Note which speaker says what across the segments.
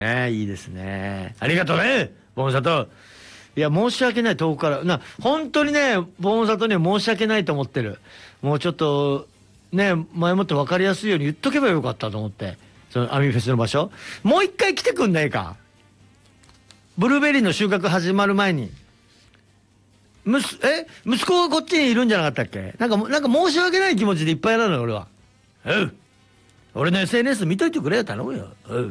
Speaker 1: いいですね。ありがとうね、ボンサト。いや、申し訳ない、遠くから。本当にね、ボンサトには申し訳ないと思ってる。もうちょっと、ね、前もって分かりやすいように言っとけばよかったと思って。そのアミフェスの場所。もう一回来てくんないか。ブルーベリーの収穫始まる前に。息子がこっちにいるんじゃなかったっけ？なんか申し訳ない気持ちでいっぱいなのよ、俺は。俺の SNS 見といてくれよ、頼むよ。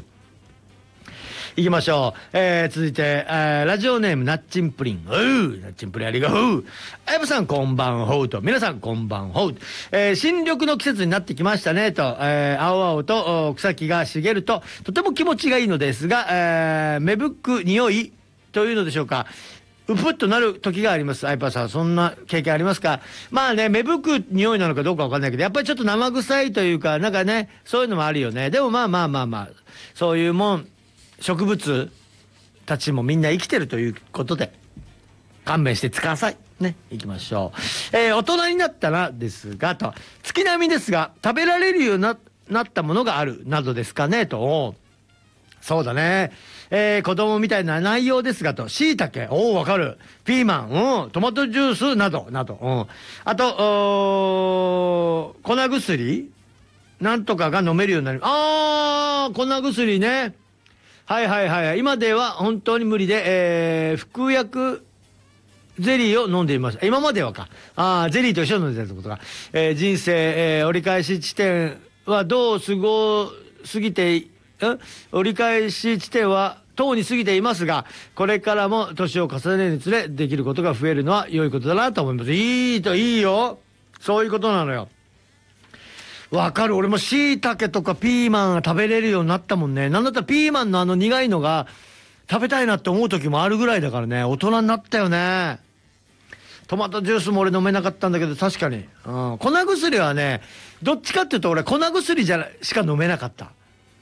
Speaker 1: 行きましょう。続いて、ラジオネームナッチンプリン。ナッチンプリンありがとう。あやぶさんこんばんほうと。皆さんこんばんほう。新緑の季節になってきましたねと。青々と草木が茂るととても気持ちがいいのですが、芽吹く匂いというのでしょうか。うぷっとなる時があります。あやぱさん、そんな経験ありますか？まあね、芽吹く匂いなのかどうかわかんないけど、やっぱりちょっと生臭いというか、なんかね、そういうのもあるよね。でもまあ、そういうもん、植物たちもみんな生きてるということで勘弁してくださいね。行きましょう。大人になったらですがと、月並みですが食べられるようになったものがあるなどですかねと。そうだね。子供みたいな内容ですがと、椎茸、わかる。ピーマン、トマトジュースなどなど、あと粉薬なんとかが飲めるようになる。粉薬ね。はい。今では本当に無理で、服薬ゼリーを飲んでいました。今まではか。ゼリーと一緒に飲んでたってことか。人生、折り返し地点はどう折り返し地点はとうに過ぎていますが、これからも年を重ねるにつれできることが増えるのは良いことだなと思います。いいよ。そういうことなのよ。わかる。俺も椎茸とかピーマンが食べれるようになったもんね。なんだったらピーマンの苦いのが食べたいなって思う時もあるぐらいだからね。大人になったよね。トマトジュースも俺飲めなかったんだけど、確かに。粉薬はね、どっちかっていうと俺粉薬しか飲めなかった。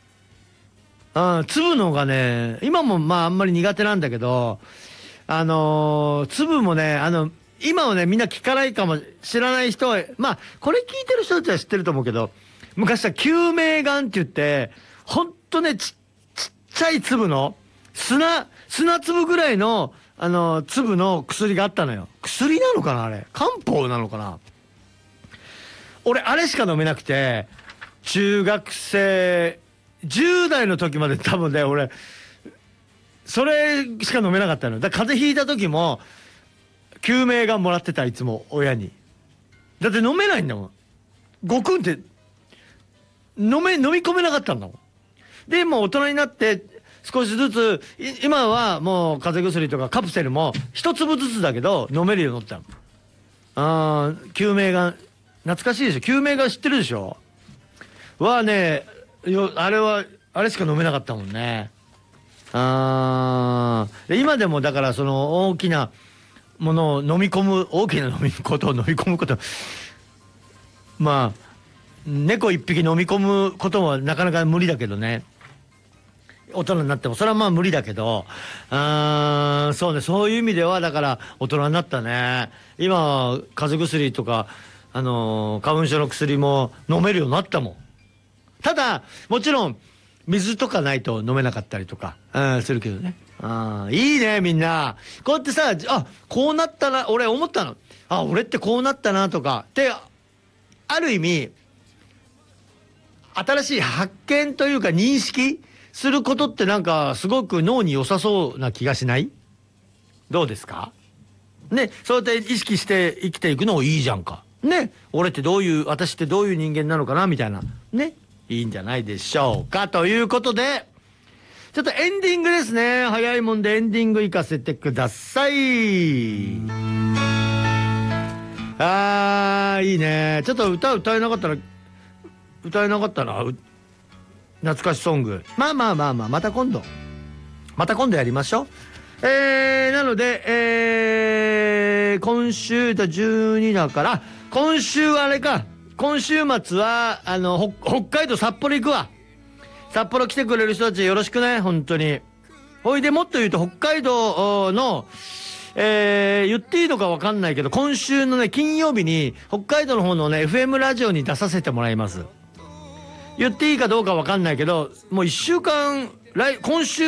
Speaker 1: 粒のがね、今もまああんまり苦手なんだけど、粒もね、今はね、みんな聞かないかも知らない人は、まあ、これ聞いてる人たちは知ってると思うけど、昔は救命丸って言って、ほんとね、ちっちゃい粒の、砂粒ぐらいの、粒の薬があったのよ。薬なのかなあれ。漢方なのかな。俺、あれしか飲めなくて、中学生、10代の時まで多分ね、俺、それしか飲めなかったのよ。だから風邪ひいた時も、救命がもらってた、いつも親に。だって飲めないんだもん。ごくんって飲み込めなかったんだもん。でもう大人になって少しずつ、今はもう風邪薬とかカプセルも一粒ずつだけど飲めるようになったの。救命が懐かしいでしょ。救命が知ってるでしょ。はね、あれしか飲めなかったもんね。今でもだからその大きなものを飲み込むこと、まあ猫一匹飲み込むことはなかなか無理だけどね。大人になってもそれはまあ無理だけど、そうね、そういう意味ではだから大人になったね。今風邪薬とか花粉症の薬も飲めるようになったもん。ただもちろん水とかないと飲めなかったりとかするけどね。いいね、みんな。こうやってさ、こうなったな、俺思ったの。俺ってこうなったなとか。で、ある意味、新しい発見というか認識することってなんかすごく脳に良さそうな気がしない？どうですか？ね、そうやって意識して生きていくのもいいじゃんか。ね、私ってどういう人間なのかなみたいな。ね、いいんじゃないでしょうか。ということで、ちょっとエンディングですね。早いもんでエンディング行かせてください。いいね。ちょっと歌えなかったな。懐かしソング。また今度やりましょう。なので、今週と12だから、今週はあれか。今週末は、北海道札幌行くわ。札幌来てくれる人たちよろしくね、本当に。ほいでもっと言うと北海道の、言っていいのか分かんないけど、今週のね、金曜日に北海道の方のね、FM ラジオに出させてもらいます。言っていいかどうか分かんないけど、もう1週間今週